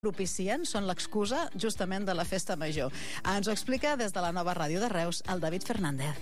propicien, són l'excusa justament de la festa major. Ens ho explica des de la nova ràdio de Reus el David Fernández.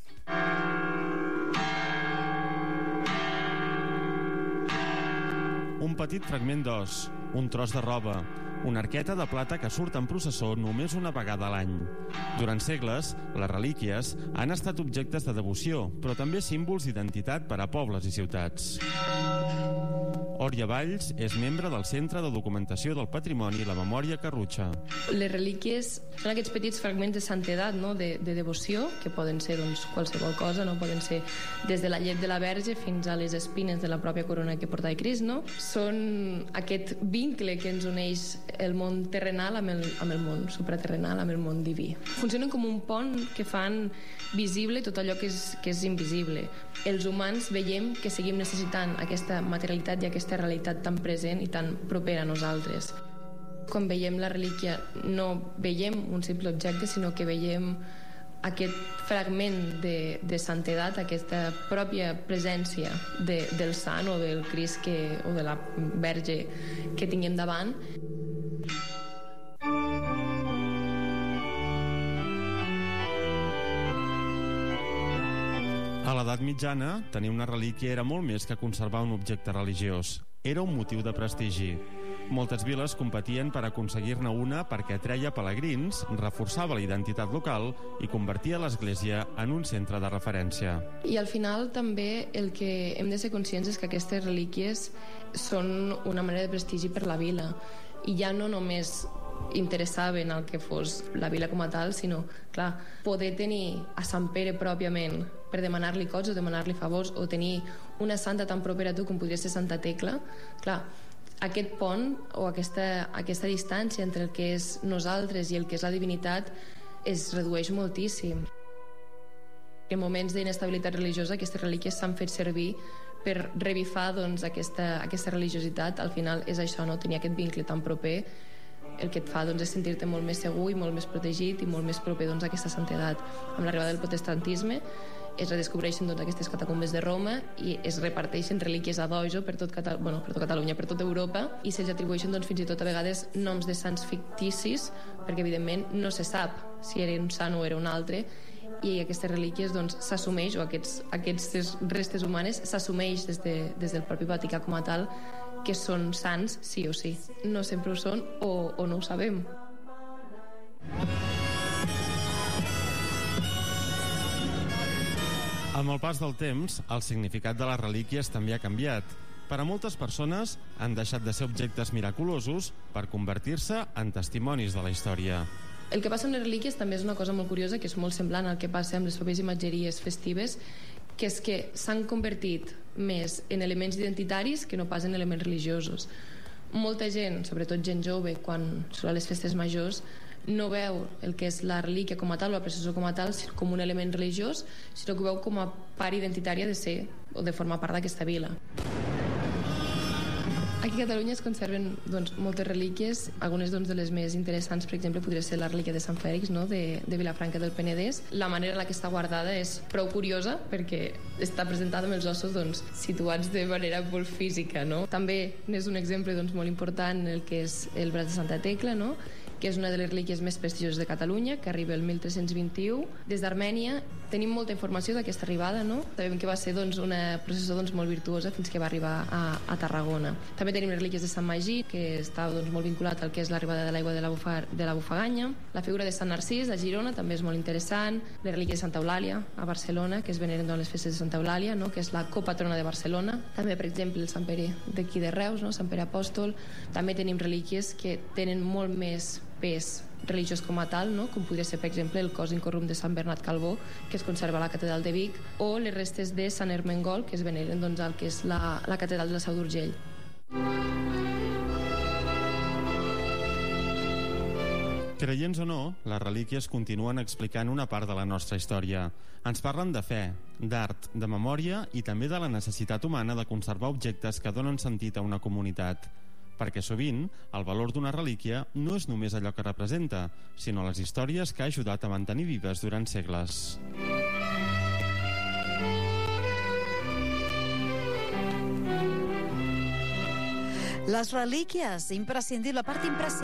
Un petit fragment d'os, un tros de roba, una arqueta de plata que surt en processó només una vegada a l'any. Durant segles, les relíquies han estat objectes de devoció, però també símbols d'identitat per a pobles i ciutats. Òria Valls és membre del Centre de Documentació del Patrimoni i la Memòria Carrutxa. Les relíquies són aquests petits fragments de santedat, no? de devoció, que poden ser qualsevol cosa, no? Poden ser des de la llet de la Verge fins a les espines de la pròpia corona que portava Crist. No? Són aquest vincle que ens uneix el món terrenal amb el món supraterrenal, amb el món diví. Funcionen com un pont que fan visible tot allò que és invisible. Els humans veiem que seguim necessitant aquesta materialitat i aquesta realitat tan present i tan propera a nosaltres. Quan veiem la relíquia no veiem un simple objecte, sinó que veiem aquest fragment de santedat, aquesta pròpia presència del sant o del Crist o de la Verge que tinguem davant. A l'edat mitjana, tenir una relíquia era molt més que conservar un objecte religiós. Era un motiu de prestigi. Moltes viles competien per aconseguir-ne una perquè atreia pelegrins, reforçava la identitat local i convertia l'església en un centre de referència. I al final també el que hem de ser conscients és que aquestes relíquies són una manera de prestigi per la vila. I ja no només interessaven el que fos la vila com a tal, sinó, clar, poder tenir a Sant Pere pròpiament per demanar-li coses o demanar-li favors, o tenir una santa tan propera a tu com podria ser Santa Tecla, clar, aquest pont o aquesta distància entre el que és nosaltres i el que és la divinitat es redueix moltíssim. En moments d'inestabilitat religiosa aquestes relíquies s'han fet servir per revifar aquesta religiositat. Al final és això, no? Tenir aquest vincle tan proper el que et fa és sentir-te molt més segur i molt més protegit i molt més proper a aquesta santedat. Amb l'arribada del protestantisme es redescobreixen aquestes catacumbes de Roma i es reparteixen relíquies ad hojo per tot Catalunya, per tota Europa, i se'ls atribueixen fins i tot a vegades noms de sants ficticis, perquè evidentment no se sap si era un sant o era un altre, i aquestes relíquies s'assumeix, o aquestes restes humanes s'assumeix des del propi Vaticà com a tal, que són sants sí o sí. No sempre ho són o no ho sabem. Amb el pas del temps, el significat de les relíquies també ha canviat. Per a moltes persones han deixat de ser objectes miraculosos per convertir-se en testimonis de la història. El que passa amb les relíquies també és una cosa molt curiosa, que és molt semblant al que passa amb les pròpies imatgeries festives, que és que s'han convertit més en elements identitaris que no pas en elements religiosos. Molta gent, sobretot gent jove, quan són a les festes majors, no veu el que és la relíquia com a tal o la processó com a tal com un element religiós, sinó que ho veu com a part identitària de ser o de formar part d'aquesta vila. Aquí a Catalunya es conserven moltes relíquies. Algunes de les més interessants, per exemple, podria ser la relíquia de Sant Fèlix, no? de Vilafranca del Penedès. La manera en la que està guardada és prou curiosa perquè està presentada amb els ossos situats de manera molt física. No? També n'és un exemple molt important el que és el braç de Santa Tecla, no? que és una de les relíquies més prestigioses de Catalunya, que arriba el 1321. Des d'Armènia tenim molta informació d'aquesta arribada, no? Sabem que va ser una processó molt virtuosa fins que va arribar a Tarragona. També tenim les relíquies de Sant Magí, que està molt vinculat al que és l'arribada de l'aigua de la Bufaganya. La figura de Sant Narcís, a Girona, també és molt interessant. Les relíquies de Santa Eulàlia, a Barcelona, que es veneren les festes de Santa Eulàlia, no? que és la copatrona de Barcelona. També, per exemple, el Sant Pere d'aquí de Reus, no? Sant Pere Apòstol. També tenim relíquies que tenen molt més pes religiós com a tal, no? com podria ser, per exemple, el cos incorrupte de Sant Bernat Calbó, que es conserva a la catedral de Vic, o les restes de Sant Ermengol, que es veneren al que és la catedral de la Seu d'Urgell. Creients o no, les relíquies continuen explicant una part de la nostra història. Ens parlen de fe, d'art, de memòria i també de la necessitat humana de conservar objectes que donen sentit a una comunitat. Perquè sovint el valor d'una relíquia no és només allò que representa, sinó les històries que ha ajudat a mantenir vives durant segles. Les relíquies, imprescindible, part imprescindible